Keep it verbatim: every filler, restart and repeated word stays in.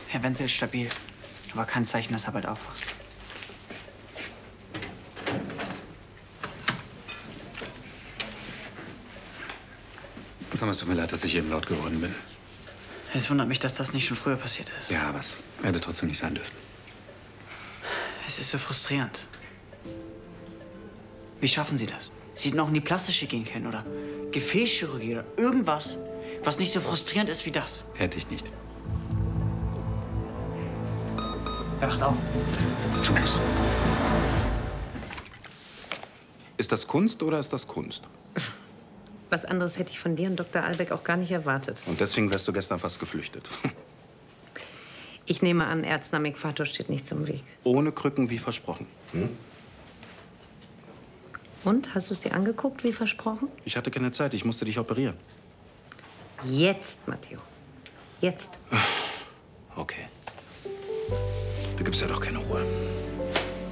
Herr Wenzel ist stabil. Aber kein Zeichen, dass er bald aufwacht. Thomas, es tut mir leid, dass ich eben laut geworden bin. Es wundert mich, dass das nicht schon früher passiert ist. Ja, was? Hätte trotzdem nicht sein dürfen. Es ist so frustrierend. Wie schaffen Sie das? Sie noch in die plastische gehen können oder Gefäßchirurgie oder irgendwas, was nicht so frustrierend ist wie das. Hätte ich nicht. Er wacht auf. Thomas. Ist das Kunst oder ist das Kunst? Was anderes hätte ich von dir und Doktor Albeck auch gar nicht erwartet. Und deswegen wärst du gestern fast geflüchtet. Ich nehme an, Erznamik-Fator steht nicht zum Weg. Ohne Krücken wie versprochen. Hm? Und? Hast du es dir angeguckt, wie versprochen? Ich hatte keine Zeit, ich musste dich operieren. Jetzt, Matteo. Jetzt. Okay. Du gibst ja doch keine Ruhe.